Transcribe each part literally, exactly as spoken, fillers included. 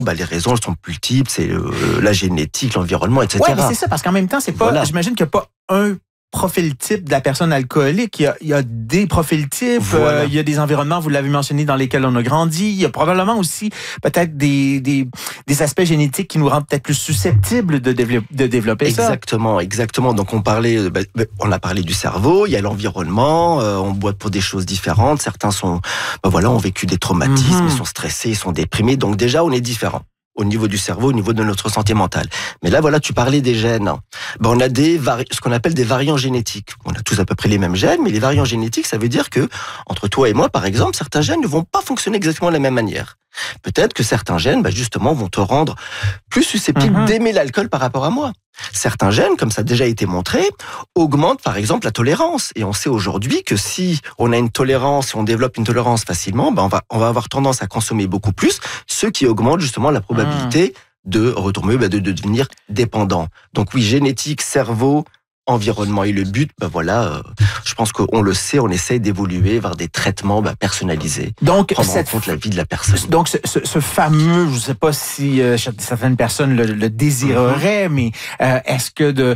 bah, les raisons elles sont multiples, c'est euh, la génétique, l'environnement, et cetera. Oui, mais c'est ça, parce qu'en même temps, c'est pas. Voilà. J'imagine qu'il n'y a pas un profil type de la personne alcoolique. Il y a, il y a des profils types, voilà. euh, il y a des environnements, vous l'avez mentionné, dans lesquels on a grandi. Il y a probablement aussi peut-être des, des, des aspects génétiques qui nous rendent peut-être plus susceptibles de, développer, de développer exactement, ça. Exactement, exactement. Donc on parlait, bah, on a parlé du cerveau, il y a l'environnement, euh, on boit pour des choses différentes. Certains sont, bah, voilà, ont vécu des traumatismes, mm-hmm. ils sont stressés, ils sont déprimés. Donc déjà, on est différents. Au niveau du cerveau, au niveau de notre santé mentale. Mais là, voilà, tu parlais des gènes. Ben, on a des vari... ce qu'on appelle des variants génétiques. On a tous à peu près les mêmes gènes, mais les variants génétiques, ça veut dire que, entre toi et moi, par exemple, certains gènes ne vont pas fonctionner exactement de la même manière. Peut-être que certains gènes, ben, justement, vont te rendre plus susceptible mm-hmm. d'aimer l'alcool par rapport à moi. Certains gènes, comme ça a déjà été montré, augmentent par exemple la tolérance. Et on sait aujourd'hui que si on a une tolérance, si on développe une tolérance facilement, ben on va on va avoir tendance à consommer beaucoup plus, ce qui augmente justement la probabilité mmh. de retomber, ben de, de devenir dépendant. Donc oui, génétique, cerveau, environnement et le but, ben voilà, euh, je pense qu'on le sait, on essaye d'évoluer vers des traitements ben, personnalisés, donc prendre cette, en compte la vie de la personne. Donc ce, ce, ce fameux, je ne sais pas si euh, certaines personnes le, le désireraient, mm-hmm. mais euh, est-ce que de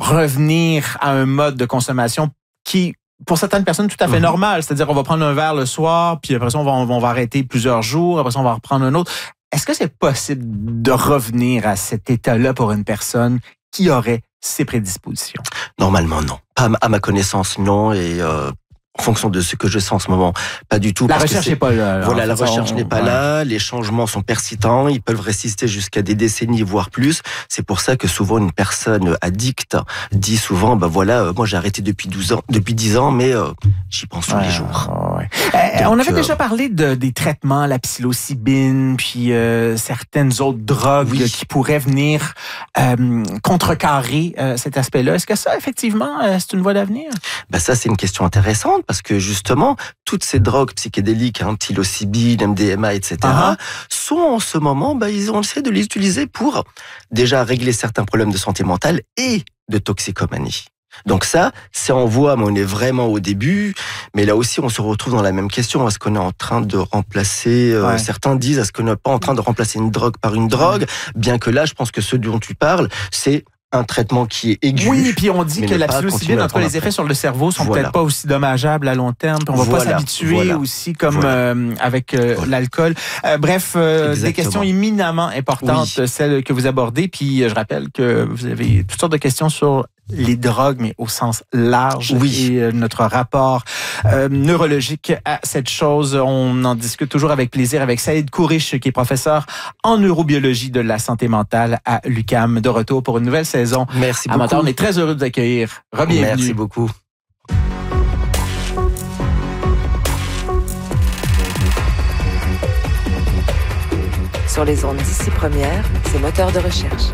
revenir à un mode de consommation qui pour certaines personnes, tout à fait mm-hmm. normal, c'est-à-dire on va prendre un verre le soir, puis après ça on va, on va arrêter plusieurs jours, après ça on va reprendre un autre. Est-ce que c'est possible de revenir à cet état-là pour une personne qui aurait ces prédispositions? Normalement, non. Pas à ma connaissance, non. Et euh, en fonction de ce que je sens en ce moment, pas du tout. La recherche n'est pas là. Voilà, la recherche n'est pas là. Les changements sont persistants. Ils peuvent résister jusqu'à des décennies, voire plus. C'est pour ça que souvent une personne addicte dit souvent, ben voilà, euh, moi j'ai arrêté depuis douze ans, depuis dix ans, mais euh, j'y pense tous ouais, les jours. Ouais. Euh, Donc, on avait euh, déjà parlé de, des traitements, la psilocybine, puis euh, certaines autres drogues oui. qui pourraient venir euh, contrecarrer euh, cet aspect-là. Est-ce que ça, effectivement, euh, c'est une voie d'avenir? Ben ça, c'est une question intéressante parce que justement, toutes ces drogues psychédéliques, hein, psilocybine, M D M A, et cetera, uh-huh. sont en ce moment, ben, ils ont essayé de les utiliser pour déjà régler certains problèmes de santé mentale et de toxicomanie. Donc ça, c'est en voie, mais on est vraiment au début. Mais là aussi, on se retrouve dans la même question. Est-ce qu'on est en train de remplacer... Euh, ouais. Certains disent, est-ce qu'on n'est pas en train de remplacer une drogue par une drogue? mmh. Bien que là, je pense que ce dont tu parles, c'est un traitement qui est aigu. Oui, puis on dit que la psilocybine, entre les effets sur le cerveau, sont voilà. peut-être pas aussi dommageables à long terme. On va voilà. pas s'habituer voilà. aussi comme voilà. euh, avec euh, voilà. l'alcool. Euh, bref, euh, des questions éminemment importantes, oui. celles que vous abordez. Puis je rappelle que vous avez toutes sortes de questions sur les drogues, mais au sens large, oui. et euh, notre rapport euh, neurologique à cette chose. On en discute toujours avec plaisir avec Saïd Kourish, qui est professeur en neurobiologie de la santé mentale à l'U Q A M. De retour pour une nouvelle saison. Merci beaucoup. Amateur, on est très heureux de vous accueillir. Re-bienvenue. Merci beaucoup. Sur les ondes d'ici première, c'est moteur de recherche.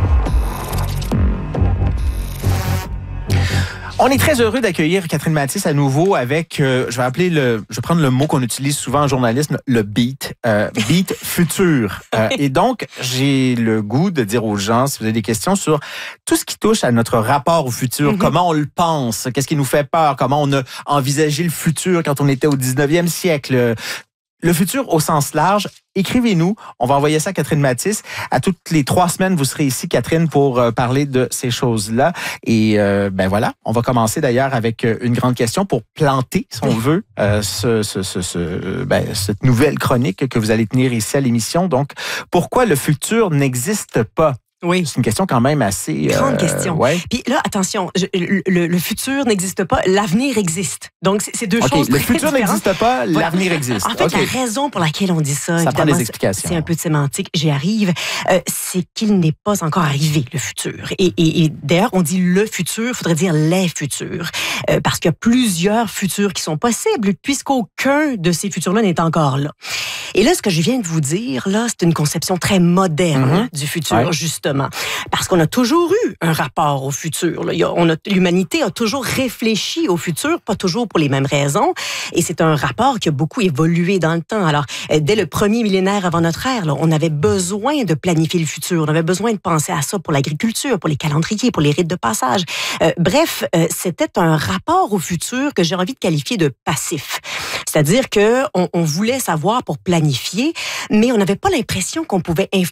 On est très heureux d'accueillir Catherine Mathis à nouveau avec, euh, je vais appeler le, je vais prendre le mot qu'on utilise souvent en journalisme, le beat, euh, beat futur. Euh, et donc, j'ai le goût de dire aux gens, si vous avez des questions sur tout ce qui touche à notre rapport au futur, mm-hmm. comment on le pense, qu'est-ce qui nous fait peur, comment on a envisagé le futur quand on était au dix-neuvième siècle. Le futur au sens large, écrivez-nous. On va envoyer ça à Catherine Mathis. À toutes les trois semaines, vous serez ici, Catherine, pour euh, parler de ces choses-là. Et euh, ben voilà, on va commencer d'ailleurs avec une grande question pour planter, si on veut, euh, ce, ce, ce, ce, ben, cette nouvelle chronique que vous allez tenir ici à l'émission. Donc, pourquoi le futur n'existe pas? Oui. C'est une question quand même assez... Grande euh, question. Ouais. Puis là, attention, je, le, le futur n'existe pas, l'avenir existe. Donc, c'est, c'est deux okay, choses le très futur différentes. n'existe pas, l'avenir existe. En fait, okay. la raison pour laquelle on dit ça, ça prend des explications. C'est un peu de sémantique, j'y arrive, euh, c'est qu'il n'est pas encore arrivé, le futur. Et, et, et d'ailleurs, on dit le futur, il faudrait dire les futurs. Euh, parce qu'il y a plusieurs futurs qui sont possibles, puisqu'aucun de ces futurs-là n'est encore là. Et là, ce que je viens de vous dire, là, c'est une conception très moderne mm-hmm. du futur, ouais. justement. Parce qu'on a toujours eu un rapport au futur. Là. Il y a, on a, l'humanité a toujours réfléchi au futur, pas toujours pour les mêmes raisons. Et c'est un rapport qui a beaucoup évolué dans le temps. Alors, dès le premier millénaire avant notre ère, là, on avait besoin de planifier le futur. On avait besoin de penser à ça pour l'agriculture, pour les calendriers, pour les rites de passage. Euh, bref, euh, c'était un rapport au futur que j'ai envie de qualifier de passif. C'est-à-dire qu'on on voulait savoir pour planifier, mais on n'avait pas l'impression qu'on pouvait influencer